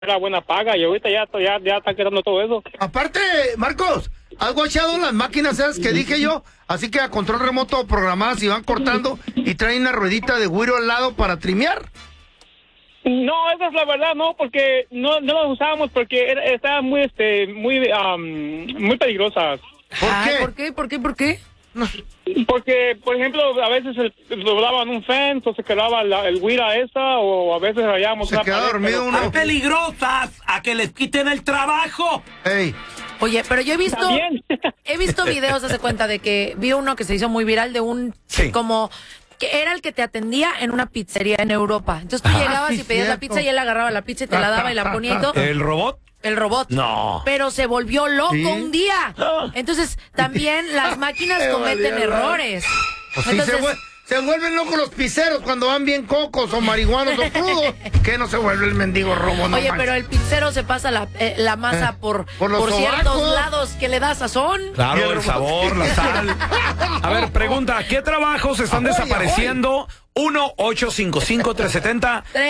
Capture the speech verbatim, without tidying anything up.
era buena paga y ahorita ya, ya, ya está quedando todo eso. Aparte, Marcos, ¿has guachado las máquinas esas que dije yo? Así que a control remoto programadas y van cortando y traen una ruedita de güiro al lado para trimear. No, esa es la verdad, no, porque no, no las usábamos porque era, estaban muy, este, muy, um, muy peligrosas. ¿Por Ay, qué? ¿Por qué? ¿Por qué? ¿Por qué? Porque, por ejemplo, a veces el, doblaban un fence o se quedaba la, el güira esa, o a veces hallábamos Se una queda pared, dormido pero- uno. ¡Están peligrosas! ¡A que les quiten el trabajo! Ey, Oye, pero yo he visto, También. he visto videos, hace cuenta de que vi uno que se hizo muy viral de un, Sí. como, que era el que te atendía en una pizzería en Europa. Entonces tú Ah, llegabas sí, y pedías la cierto. pizza y él agarraba la pizza y te la daba y la ponía y todo. ¿El robot? El robot. No. Pero se volvió loco ¿Sí? un día. Entonces, también las máquinas Se cometen volvió loco. errores. pues sí, Entonces, se, vuel- se vuelven locos los pizzeros cuando van bien cocos o marihuanos o crudos. ¿Qué no se vuelve el mendigo robo? No oye, manches. pero el pizzero se pasa la, eh, la masa Eh, por, por los ciertos sobacos. lados que le da sazón. Y el Claro, el robot. sabor, la sal. A ver, pregunta, ¿qué trabajos están Ahoy, ahoy. desapareciendo? uno ocho cinco cinco tres siete cero